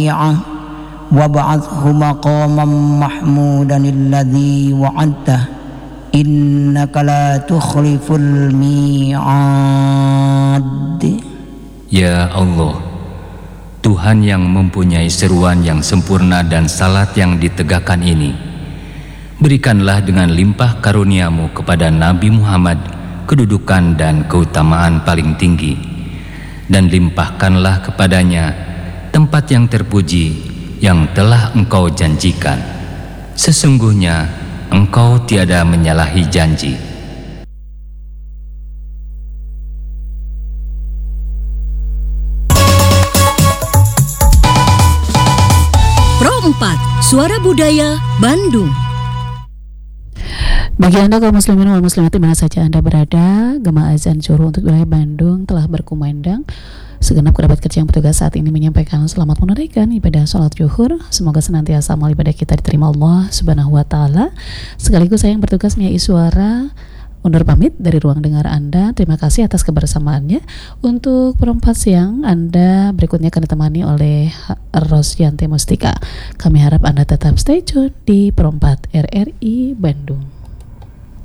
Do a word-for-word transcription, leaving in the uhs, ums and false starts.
وابعثه مقاما محمودا الذي وعدته إنك لا تخلف الميعاد. Ya Allah, Tuhan yang mempunyai seruan yang sempurna dan salat yang ditegakkan ini, berikanlah dengan limpah karuniamu kepada Nabi Muhammad kedudukan dan keutamaan paling tinggi, dan limpahkanlah kepadanya tempat yang terpuji yang telah Engkau janjikan. Sesungguhnya Engkau tiada menyalahi janji. Pro empat, Suara Budaya Bandung. Bagi Anda kaum muslimin wal muslimat di mana saja Anda berada, Gema Azan Juru untuk wilayah Bandung telah berkumandang. Segenap kerabat kerja yang bertugas saat ini menyampaikan selamat menunaikan ibadah sholat zuhur. Semoga senantiasa amal ibadah kita diterima Allah Subhanahu wa Ta'ala. Sekaligus saya yang bertugas Nia Iswara undur pamit dari ruang dengar Anda. Terima kasih atas kebersamaannya. Untuk perempat siang Anda berikutnya akan ditemani oleh Rosyanti Mustika. Kami harap Anda tetap stay tune di Perempat R R I Bandung.